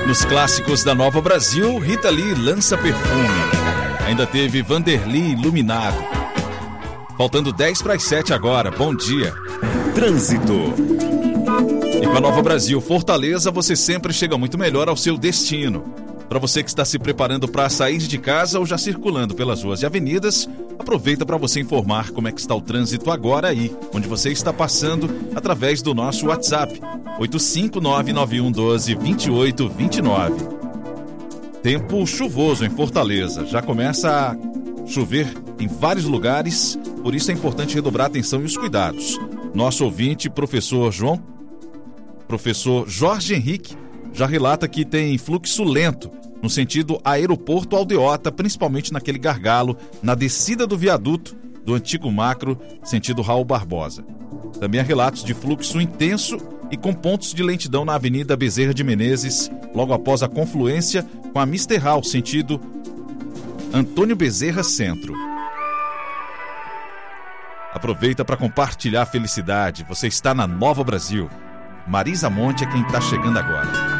Nos clássicos da Nova Brasil, Rita Lee lança Perfume. Ainda teve Vanderly Iluminado. Faltando 10 para as 7 agora. Bom dia. Trânsito. E com a Nova Brasil Fortaleza, você sempre chega muito melhor ao seu destino. Para você que está se preparando para sair de casa ou já circulando pelas ruas e avenidas, aproveita para você informar como é que está o trânsito agora aí, onde você está passando, através do nosso WhatsApp, 85991122829. Tempo chuvoso em Fortaleza, já começa a chover em vários lugares, por isso é importante redobrar a atenção e os cuidados. Nosso ouvinte, professor Jorge Henrique, já relata que tem fluxo lento no sentido aeroporto Aldeota, principalmente naquele gargalo, na descida do viaduto do antigo Macro, sentido Raul Barbosa. Também há relatos de fluxo intenso e com pontos de lentidão na Avenida Bezerra de Menezes, logo após a confluência com a Mister House, sentido Antônio Bezerra Centro. Aproveita para compartilhar a felicidade. Você está na Nova Brasil. Marisa Monte é quem está chegando agora.